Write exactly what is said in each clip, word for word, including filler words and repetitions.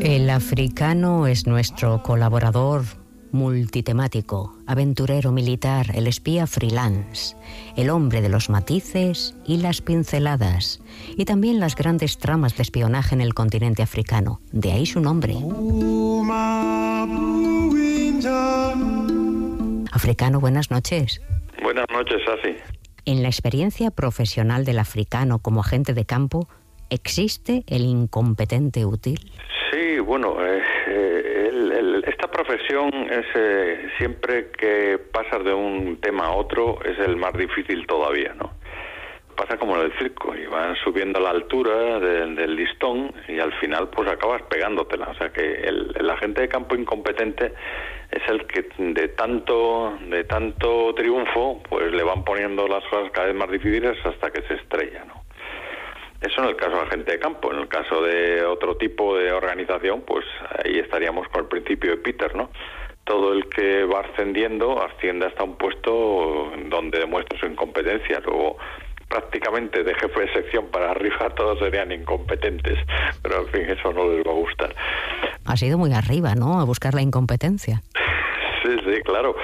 El africano es nuestro colaborador multitemático, aventurero militar, el espía freelance, el hombre de los matices y las pinceladas, y también las grandes tramas de espionaje en el continente africano. De ahí su nombre. Africano, buenas noches. Buenas noches, Safi. En la experiencia profesional del africano como agente de campo, ¿existe el incompetente útil? Sí, bueno, eh, eh, el, el, esta profesión es eh, siempre que pasas de un tema a otro es el más difícil todavía, ¿no? Pasa como en el circo, y van subiendo la altura de, del listón y al final pues acabas pegándotela. O sea que el, el agente de campo incompetente es el que de tanto de tanto triunfo pues le van poniendo las cosas cada vez más difíciles hasta que se estrella, ¿no? Eso en el caso de agente de campo. En el caso de otro tipo de organización, pues ahí estaríamos con el principio de Peter, ¿no? Todo el que va ascendiendo asciende hasta un puesto donde demuestra su incompetencia. Luego, prácticamente de jefe de sección para arriba todos serían incompetentes, pero en fin, eso no les va a gustar. Ha sido muy arriba, ¿no?, a buscar la incompetencia. Sí, sí, claro.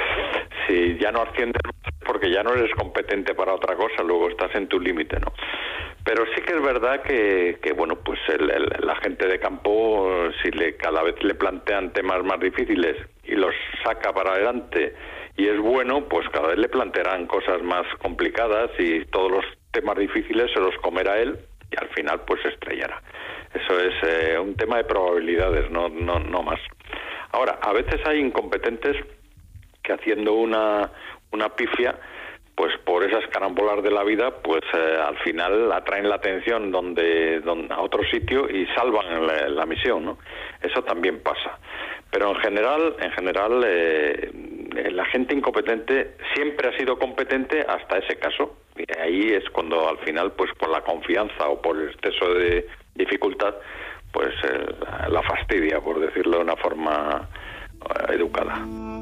Si ya no asciendes porque ya no eres competente para otra cosa, luego estás en tu límite, ¿no? Pero sí que es verdad que, que bueno, pues el, el, el agente de campo, si le cada vez le plantean temas más difíciles y los saca para adelante y es bueno, pues cada vez le plantearán cosas más complicadas y todos los temas difíciles se los comerá él y al final pues se estrellará. Eso es eh, un tema de probabilidades, no, no, no más. Ahora, a veces hay incompetentes que haciendo una, una pifia, pues por esas carambolas de la vida, pues eh, al final atraen la atención donde, donde a otro sitio y salvan la, la misión, ¿no? Eso también pasa. Pero en general, en general, eh, el agente incompetente siempre ha sido competente hasta ese caso. Y ahí es cuando al final, pues por la confianza o por el exceso de dificultad, pues eh, la fastidia, por decirlo de una forma eh, educada.